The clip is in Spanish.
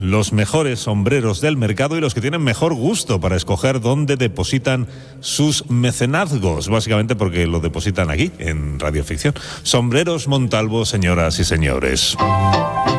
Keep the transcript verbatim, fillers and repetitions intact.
los mejores sombreros del mercado y los que tienen mejor gusto para escoger dónde depositan sus mecenazgos, básicamente porque lo depositan aquí, en Radio Ficción. Sombreros Montalvo, señoras y señores.